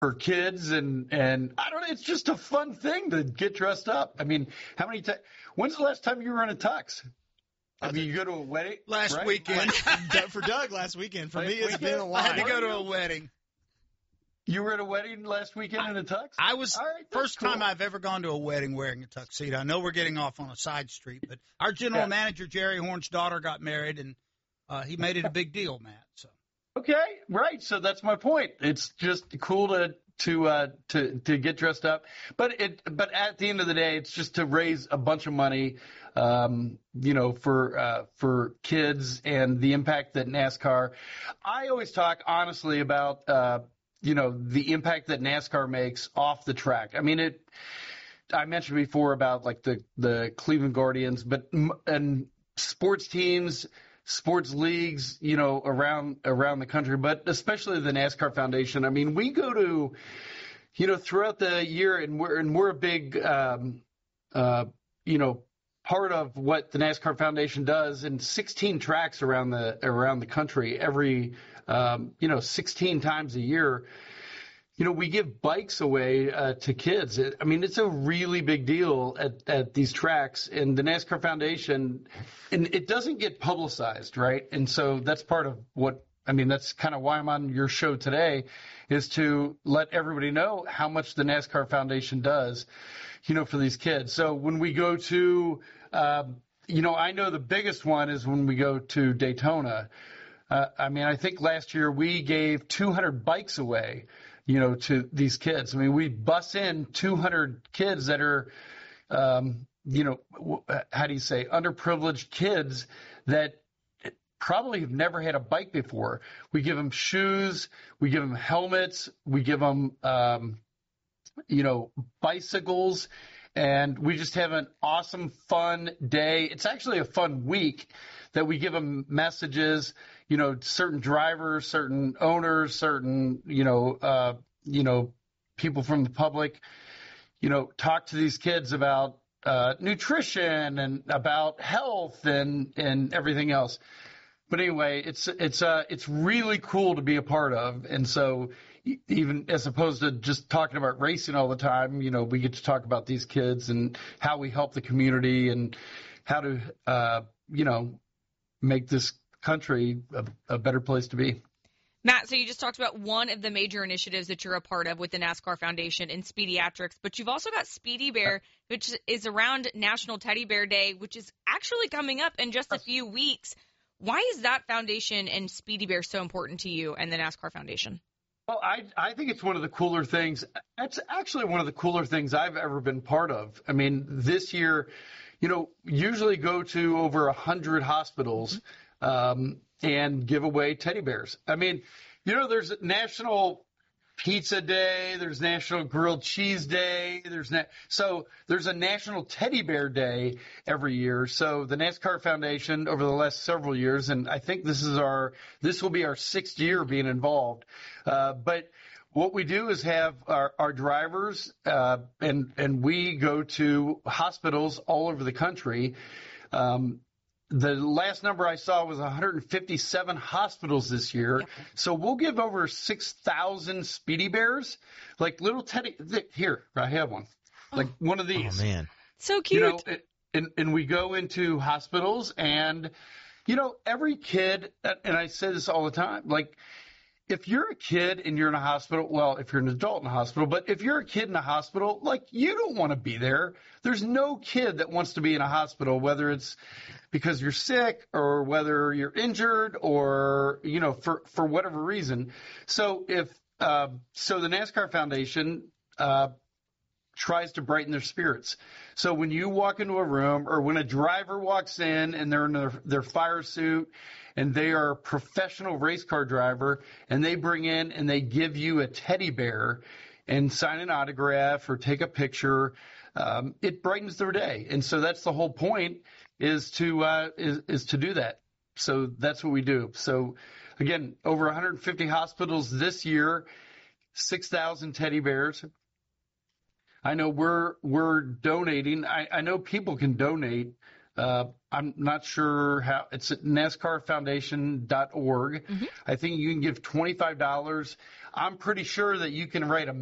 for kids, and I don't know, it's just a fun thing to get dressed up. I mean, when's the last time you were in a tux? I mean, you go to a wedding? Last weekend. For Doug, last weekend. For me, it's been a while. I had to go to a wedding. You were at a wedding last weekend in a tux? I was first cool. time I've ever gone to a wedding wearing a tuxedo. I know we're getting off on a side street, but our general manager, Jerry Horn's daughter, got married, and he made it a big deal, Matt. So. Okay, right. So that's my point. It's just cool to get dressed up, but at the end of the day, it's just to raise a bunch of money, for kids and the impact that NASCAR. I always talk honestly about the impact that NASCAR makes off the track. I mean, I mentioned before about like the Cleveland Guardians, and sports teams, sports leagues, around the country, but especially the NASCAR Foundation. I mean, we go to, throughout the year, and we're a big, part of what the NASCAR Foundation does in 16 tracks around the country every 16 times a year. We give bikes away to kids. I mean, it's a really big deal at these tracks, and the NASCAR Foundation, and it doesn't get publicized, right? And so that's part of that's kind of why I'm on your show today, is to let everybody know how much the NASCAR Foundation does, for these kids. So when we go to, I know the biggest one is when we go to Daytona. I think last year we gave 200 bikes away, to these kids. I mean, we bus in 200 kids that are, how do you say, underprivileged kids that probably have never had a bike before. We give them shoes, we give them helmets, we give them, bicycles, and we just have an awesome, fun day. It's actually a fun week that we give them messages, certain drivers, certain owners, certain, people from the public, talk to these kids about nutrition and about health and everything else. But anyway, it's really cool to be a part of. And so even as opposed to just talking about racing all the time, we get to talk about these kids and how we help the community and how to, make this country a better place to be. Matt, so you just talked about one of the major initiatives that you're a part of with the NASCAR Foundation in Speediatrics, but you've also got Speedy Bear, which is around National Teddy Bear Day, which is actually coming up in just a few weeks. Why is that foundation and Speedy Bear so important to you and the NASCAR Foundation? Well, I think it's one of the cooler things. It's actually one of the cooler things I've ever been part of. I mean, this year, usually go to over 100 hospitals and give away teddy bears. I mean, there's National Pizza Day, there's National Grilled Cheese Day, so there's a National Teddy Bear Day every year. So the NASCAR Foundation over the last several years, and I think this will be our 6th year being involved. But what we do is have our drivers, and we go to hospitals all over the country. The last number I saw was 157 hospitals this year. Yep. So we'll give over 6,000 Speedy Bears, like little teddy. Here, I have one, like one of these. Oh man, so cute. And we go into hospitals, and every kid. And I say this all the time, like, if you're a kid and you're in a hospital, well, if you're an adult in a hospital, but if you're a kid in a hospital, like, you don't want to be there. There's no kid that wants to be in a hospital, whether it's because you're sick or whether you're injured or, for whatever reason. So so the NASCAR Foundation tries to brighten their spirits. So when you walk into a room, or when a driver walks in and they're in their fire suit and they are a professional race car driver, and they bring in and they give you a teddy bear and sign an autograph or take a picture, it brightens their day. And so that's the whole point, is to do that. So that's what we do. So again, over 150 hospitals this year, 6,000 teddy bears. I know we're donating. I know people can donate I'm not sure how. It's at NASCARFoundation.org. I think you can give $25. I'm pretty sure that you can write a